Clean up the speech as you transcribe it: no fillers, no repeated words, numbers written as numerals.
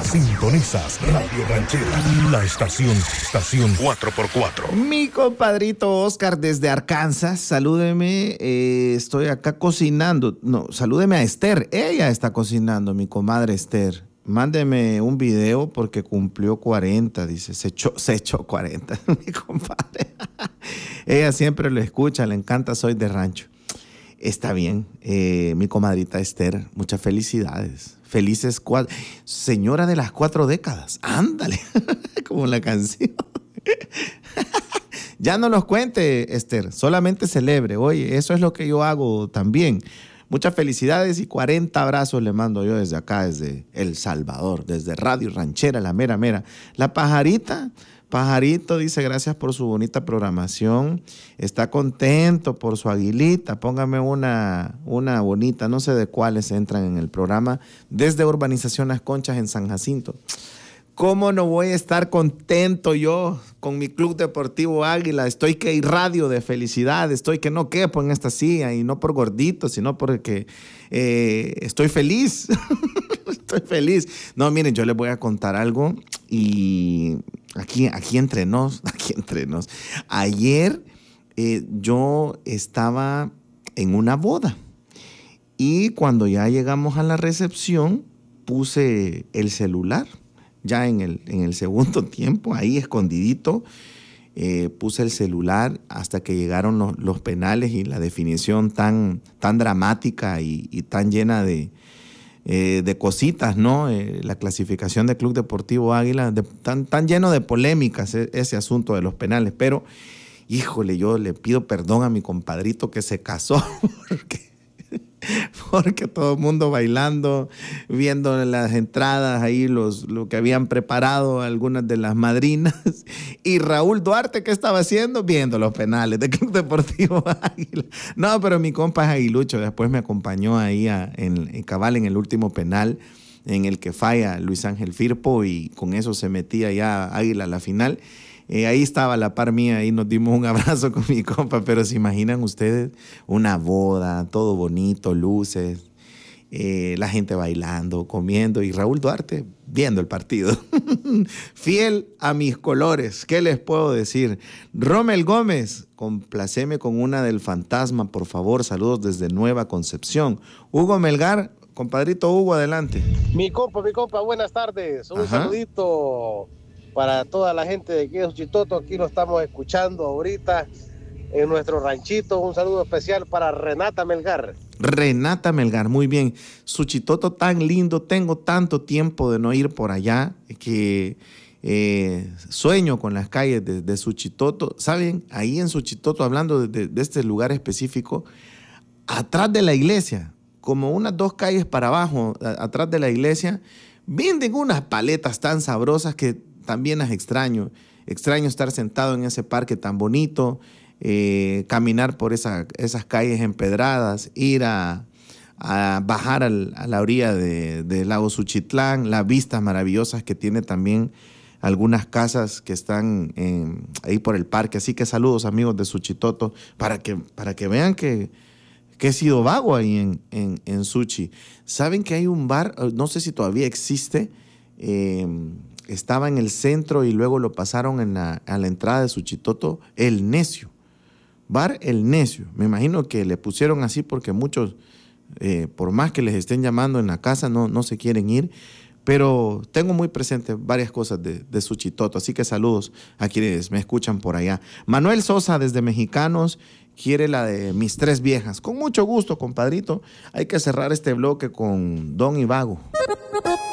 Sintonizas Radio Ranchera, la estación 4x4. Mi compadrito Oscar desde Arkansas, salúdeme, estoy acá cocinando. No, salúdeme a Esther, ella está cocinando, mi comadre Esther. Mándeme un video porque cumplió 40, dice, se echó 40, mi compadre. Ella siempre lo escucha, le encanta Soy de Rancho. Está bien, mi comadrita Esther, muchas felicidades. Felices señora de las 4 décadas, ándale, como la canción. Ya no los cuente, Esther, solamente celebre. Oye, eso es lo que yo hago también. Muchas felicidades y 40 abrazos le mando yo desde acá, desde El Salvador, desde Radio Ranchera, la mera mera. La Pajarito dice gracias por su bonita programación, está contento por su aguilita, póngame una bonita, no sé de cuáles entran en el programa, desde Urbanización Las Conchas en San Jacinto. ¿Cómo no voy a estar contento yo con mi Club Deportivo Águila? Estoy que irradio de felicidad, estoy que no quepo en esta silla y no por gordito, sino porque estoy feliz. Estoy feliz. No, miren, yo les voy a contar algo y aquí entre nos. Ayer yo estaba en una boda y cuando ya llegamos a la recepción puse el celular. Ya en el segundo tiempo, ahí escondidito, puse el celular hasta que llegaron los penales y la definición tan dramática y tan llena de cositas, ¿no? La clasificación del Club Deportivo Águila, tan lleno de polémicas ese asunto de los penales. Pero, híjole, yo le pido perdón a mi compadrito que se casó porque todo el mundo bailando, viendo las entradas ahí, lo que habían preparado algunas de las madrinas. Y Raúl Duarte, ¿qué estaba haciendo? Viendo los penales del Club Deportivo Águila. No, pero mi compa es aguilucho. Después me acompañó ahí en cabal en el último penal en el que falla Luis Ángel Firpo y con eso se metía ya Águila a la final. Ahí estaba a la par mía, ahí nos dimos un abrazo con mi compa, pero ¿se imaginan ustedes? Una boda, todo bonito, luces, la gente bailando, comiendo y Raúl Duarte viendo el partido. Fiel a mis colores, ¿qué les puedo decir? Rommel Gómez, complaceme con una del Fantasma, por favor, saludos desde Nueva Concepción. Hugo Melgar, compadrito Hugo, adelante. Mi compa, buenas tardes, un saludito para toda la gente de aquí de Suchitoto, aquí lo estamos escuchando ahorita en nuestro ranchito. Un saludo especial para Renata Melgar. Renata Melgar, muy bien. Suchitoto tan lindo, tengo tanto tiempo de no ir por allá que sueño con las calles de Suchitoto. ¿Saben? Ahí en Suchitoto, hablando de este lugar específico, atrás de la iglesia, como unas 2 calles para abajo, atrás de la iglesia, venden unas paletas tan sabrosas que también las extraño. Extraño estar sentado en ese parque tan bonito, caminar por esas calles empedradas, ir a bajar a la orilla del lago Suchitlán, las vistas maravillosas que tiene también algunas casas que están ahí por el parque. Así que saludos, amigos de Suchitoto, para que vean que he sido vago ahí en Suchi. ¿Saben que hay un bar? No sé si todavía existe. Estaba en el centro y luego lo pasaron a la entrada de Suchitoto, El Necio. Bar El Necio. Me imagino que le pusieron así porque muchos, por más que les estén llamando en la casa, no se quieren ir. Pero tengo muy presente varias cosas de Suchitoto, así que saludos a quienes me escuchan por allá. Manuel Sosa, desde Mexicanos, quiere la de Mis 3 viejas. Con mucho gusto, compadrito. Hay que cerrar este bloque con Don Ivago.